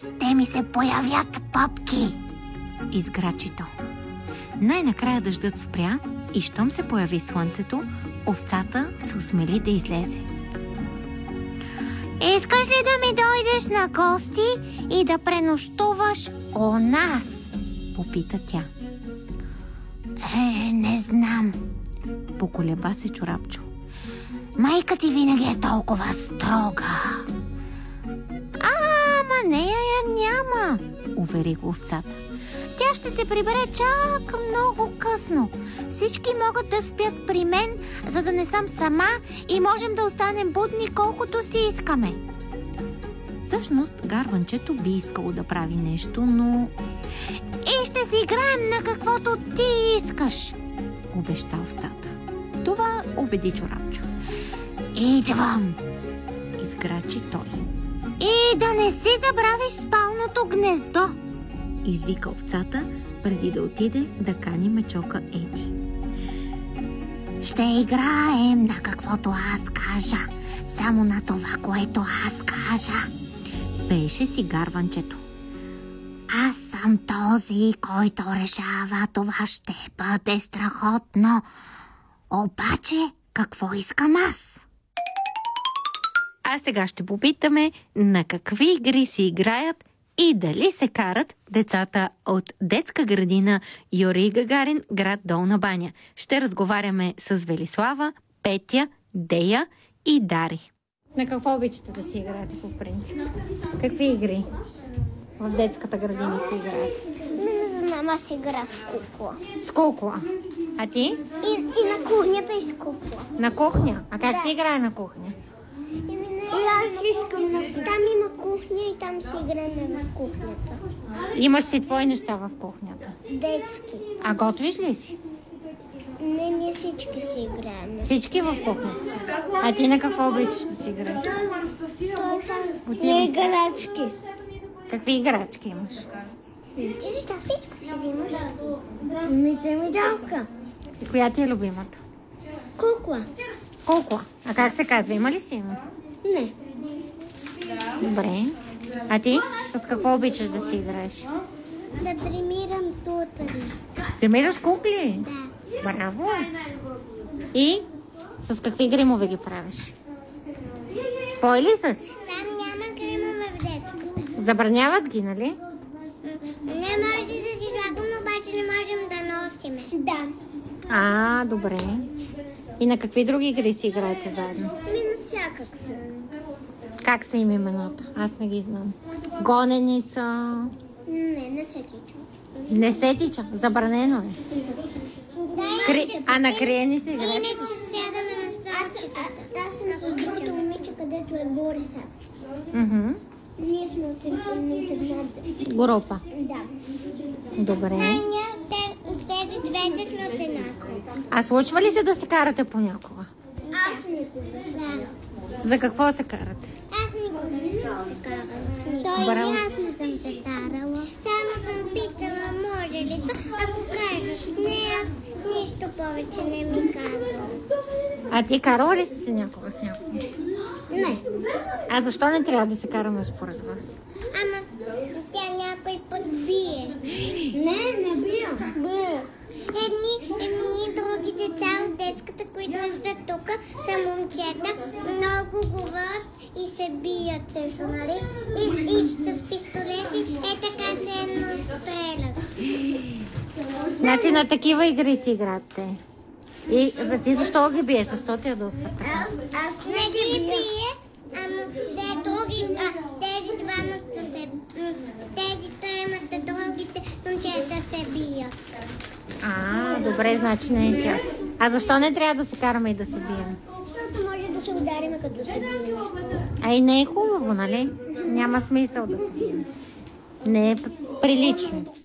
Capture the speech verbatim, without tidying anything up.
ще ми се появят пъпки, изграчи то. Най-накрая дъждът спря и щом се появи слънцето, овцата се осмели да излезе. Искаш ли да ми дойдеш на гости и да пренощуваш у нас? Попита тя. Е, не знам, поколеба се Чорапчо. Майка ти винаги е толкова строга. А, ама нея я няма, увери го овцата. Тя ще се прибере чак много късно. Всички могат да спят при мен, за да не съм сама и можем да останем будни колкото си искаме. Всъщност, гарванчето би искало да прави нещо, но... И ще си играем на каквото ти искаш, обеща овцата. Това убеди Чорапчо. Идвам, изграчи той. И да не си забравиш спалното гнездо, извика овцата, преди да отиде да кани мечока Еди. Ще играем на каквото аз кажа, само на това, което аз кажа, пееше си гарванчето. Аз съм този, който решава, това ще бъде страхотно. Обаче, какво искам аз? А сега ще попитаме на какви игри си играят и дали се карат децата от детска градина Юрий Гагарин, град Долна баня. Ще разговаряме с Велислава, Петя, Дея и Дари. На какво обичате да си играете по принцип? Какви игри в детската градина си играете? Не знам, аз игра с кукла. С кукла. А ти? И, и на кухнята и с кукла. На кухня? А как да се играе на кухня? Аз искам. Там има кухня и там си играем в кухнята. Имаш си твои неща в кухнята? Детски. А готвиш ли си? Не, ние всички си играем. Всички в кухнята? А ти на какво обичаш да си играеш? Той там не играчки. Какви играчки имаш? Ти защо всичко си взимаш? Ми те ми далка. И коя ти е любимата? Кукла. Кукла. А как се казва? Има ли си има? Не. Добре. А ти? С какво обичаш да си играеш? Да тримирам тутари. Тримираш кукли? Да. Браво! И с какви гримове ги правиш? Твои ли са си? Там няма гримове в детската. Забраняват ги, нали? Не можете да си слагаме, обаче не можем да носиме. Да. А, добре. И на какви други игри си играете заедно? Ми на всякакво. Как са им имената? Аз не ги знам. Гоненица. Не, не се тича. Не се тича. Забранено е. Да, Кри... А на криеница играете? иначе сядаме на столчетата. Аз съм с другото момиче, където е Бориса. Мхм. Ние сме от интернет. Група. Да. Добре. А ние те, тези двете сме от една група. А случва ли се да се карате понякога? Аз никога. Да. За какво се карате? Аз никога не съм се карала с никога. Той и аз не съм се карала. Само съм питала, може ли това, ако кажеш. Не, аз нищо повече не ми казвам. А ти карала ли си се някога с някого? Не. А защо не трябва да се караме според вас? Ама тя някой път бие. Не, не бия. Бие. Едни, едни други деца от детската, които не са тук, са момчета, много говорят и се бият също, нали? И, и с пистолети е така се едно стрелят. Значи на такива игри си играте. И за ти защо ги биеш? Защо те ядосват така? Аз не ги бие, ама те други, а, тези двамата се, тези тримата, другите момчета се бият. А, добре, значи не е тя. А защо не трябва да се караме и да се бием? Защото може да се ударим като се бием. А и не е хубаво, нали? Няма смисъл да се бием. Не е прилично.